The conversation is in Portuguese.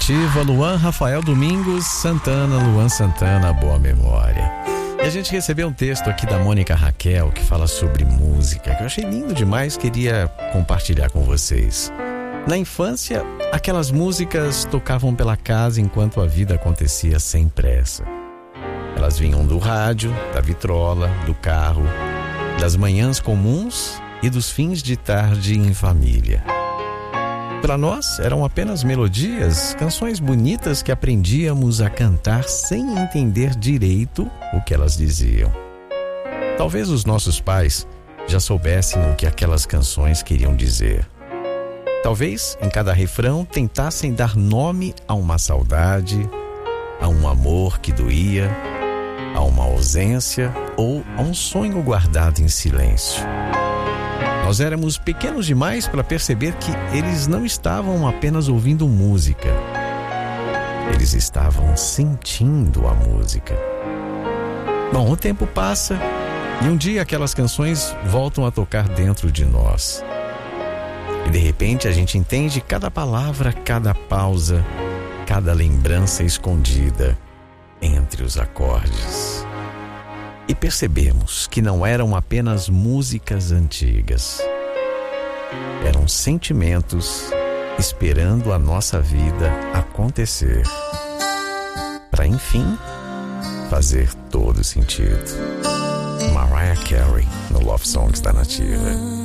Nativa, Luan Rafael Domingos, Luan Santana, boa memória. E a gente recebeu um texto aqui da Mônica Raquel que fala sobre música, que eu achei lindo demais, queria compartilhar com vocês. Na infância, aquelas músicas tocavam pela casa enquanto a vida acontecia sem pressa. Elas vinham do rádio, da vitrola, do carro, das manhãs comuns e dos fins de tarde em família. Para nós, eram apenas melodias, canções bonitas que aprendíamos a cantar sem entender direito o que elas diziam. Talvez os nossos pais já soubessem o que aquelas canções queriam dizer. Talvez, em cada refrão, tentassem dar nome a uma saudade, a um amor que doía, a uma ausência ou a um sonho guardado em silêncio. Nós éramos pequenos demais para perceber que eles não estavam apenas ouvindo música. Eles estavam sentindo a música. Bom, o tempo passa e um dia aquelas canções voltam a tocar dentro de nós. E de repente a gente entende cada palavra, cada pausa, cada lembrança escondida entre os acordes. E percebemos que não eram apenas músicas antigas. Eram sentimentos esperando a nossa vida acontecer, para enfim fazer todo sentido. Mariah Carey no Love Songs da Nativa.